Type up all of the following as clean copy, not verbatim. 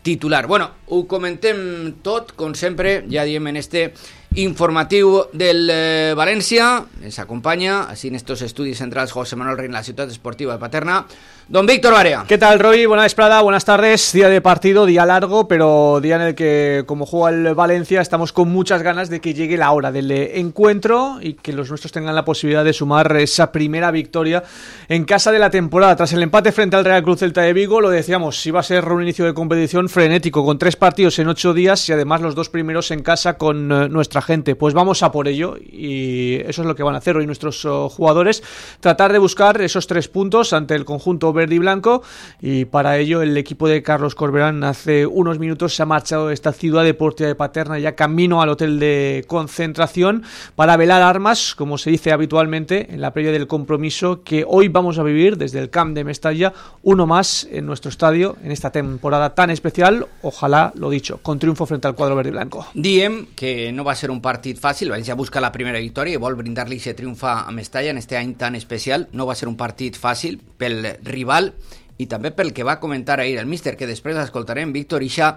titular. Bueno, ho comentem tot, com sempre, ja diem en este informatiu del València. Ens acompaña, así en estos estudios centrals, José Manuel Reina, la ciudad esportiva de Paterna, don Víctor Barea. ¿Qué tal, Roy? Buena vesprada, buenas tardes. Día de partido, día largo, pero día en el que, como juega el Valencia, estamos con muchas ganas de que llegue la hora del encuentro y que los nuestros tengan la posibilidad de sumar esa primera victoria en casa de la temporada. Tras el empate frente al Real Cruz Celta de Vigo, lo decíamos, iba a ser un inicio de competición frenético, con 3 partidos en 8 días y además los 2 primeros en casa con nuestra gente. Pues vamos a por ello y eso es lo que van a hacer hoy nuestros jugadores, tratar de buscar esos 3 puntos ante el conjunto verde y blanco, y para ello el equipo de Carlos Corberán hace unos minutos se ha marchado de esta ciudad deportiva de Paterna ya camino al hotel de concentración para velar armas, como se dice habitualmente en la previa del compromiso que hoy vamos a vivir desde el Camp de Mestalla, uno más en nuestro estadio en esta temporada tan especial, ojalá, lo dicho, con triunfo frente al cuadro verde y blanco. Diem que no va a ser un partido fàcil, València busca la primera victòria i vol brindar-li aquest triomf a Mestalla en este any tan especial. No va ser un partit fàcil pel rival i també pel que va comentar ahir el míster, que després escoltarem, Víctor, ixa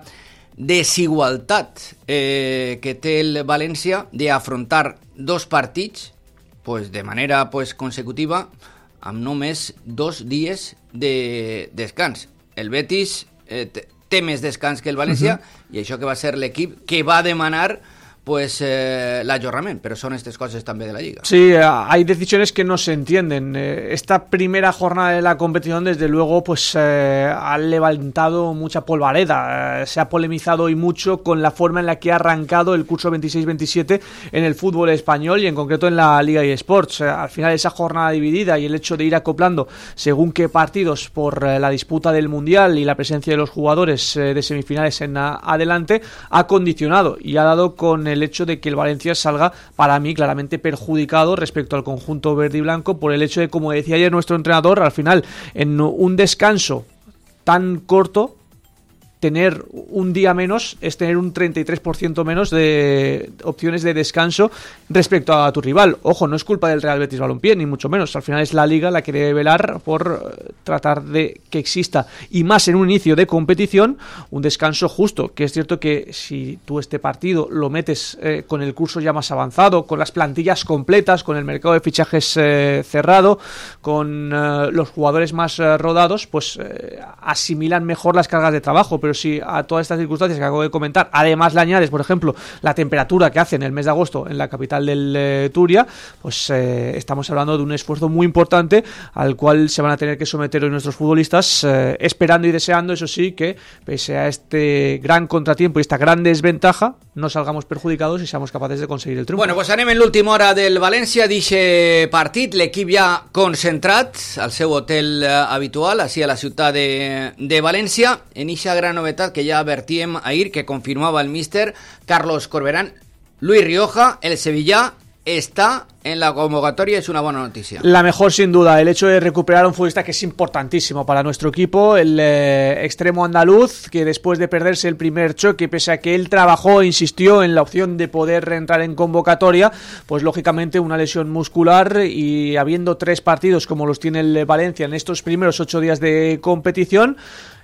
desigualtat que té el València d'afrontar 2 partits pues, de manera pues, consecutiva amb només 2 dies de descans. El Betis té més descans que el València i això que va ser l'equip que va demanar pues l'ajornament, pero son estas cosas también de la Liga. Sí, hay decisiones que no se entienden. Esta primera jornada de la competición, desde luego, pues ha levantado mucha polvareda. Se ha polemizado y mucho con la forma en la que ha arrancado el curso 26-27 en el fútbol español y en concreto en la Liga eSports. Al final esa jornada dividida y el hecho de ir acoplando según qué partidos por la disputa del Mundial y la presencia de los jugadores de semifinales en adelante ha condicionado y ha dado con el hecho de que el Valencia salga, para mí, claramente perjudicado respecto al conjunto verde y blanco por el hecho de, como decía ayer nuestro entrenador, al final, en un descanso tan corto, tener un día menos es tener un 33% menos de opciones de descanso respecto a tu rival. Ojo, no es culpa del Real Betis Balompié, ni mucho menos. Al final es la Liga la que debe velar por tratar de que exista, y más en un inicio de competición, un descanso justo. Que es cierto que si tú este partido lo metes con el curso ya más avanzado, con las plantillas completas, con el mercado de fichajes cerrado, con los jugadores más rodados, pues asimilan mejor las cargas de trabajo. Pero si a todas estas circunstancias que acabo de comentar además le añades, por ejemplo, la temperatura que hace en el mes de agosto en la capital del Turia, pues estamos hablando de un esfuerzo muy importante al cual se van a tener que someter hoy nuestros futbolistas, esperando y deseando, eso sí, que pese a este gran contratiempo y esta gran desventaja no salgamos perjudicados y seamos capaces de conseguir el triunfo. Bueno, pues anem en l'última hora del València d'eixe partit, l'equip ja concentrat al seu hotel habitual, així a la ciutat de València, en eixa gran novetat que ja advertíem ahir, que confirmava el míster Carlos Corberán. Luis Rioja, el sevillà, está en la convocatoria, es una buena noticia. La mejor, sin duda, el hecho de recuperar a un futbolista que es importantísimo para nuestro equipo, el extremo andaluz, que después de perderse el primer choque, pese a que él trabajó e insistió en la opción de poder entrar en convocatoria, pues lógicamente una lesión muscular, y habiendo 3 partidos como los tiene el Valencia en estos primeros 8 días de competición,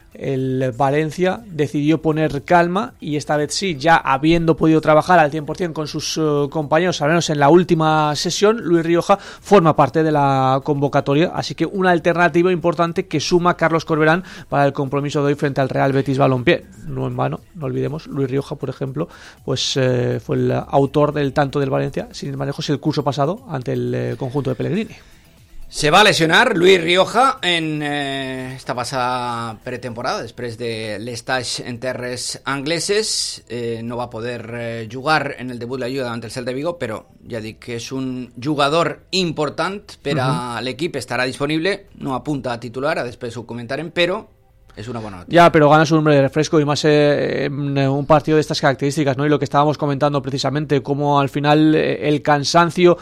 el Valencia decidió poner calma y esta vez sí, ya habiendo podido trabajar al 100% con sus compañeros, al menos en la última sesión, Luis Rioja forma parte de la convocatoria, así que una alternativa importante que suma Carlos Corberán para el compromiso de hoy frente al Real Betis Balompié. No en vano, no olvidemos, Luis Rioja, por ejemplo, pues fue el autor del tanto del Valencia, sin ir más lejos, el curso pasado ante el conjunto de Pellegrini. Se va a lesionar Luis Rioja en esta passada pretemporada, després de l'estage en terres angleses. No va poder jugar en el debut de la Lliga davant el Celta de Vigo, però ja dic que és un jugador important per a l'equip, estarà disponible, no apunta a titular, després ho comentarem, però es una buena noticia. Ya, pero ganas un hombre de refresco y más en un partido de estas características, ¿no? Y lo que estábamos comentando precisamente, cómo al final el cansancio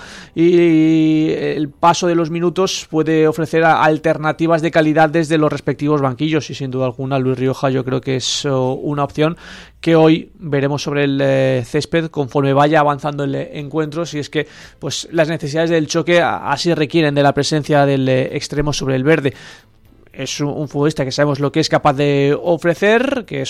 y el paso de los minutos puede ofrecer alternativas de calidad desde los respectivos banquillos, y sin duda alguna Luis Rioja yo creo que es una opción que hoy veremos sobre el césped conforme vaya avanzando el encuentro, si es que pues las necesidades del choque así requieren de la presencia del extremo sobre el verde. Es un futbolista que sabemos lo que es capaz de ofrecer, que es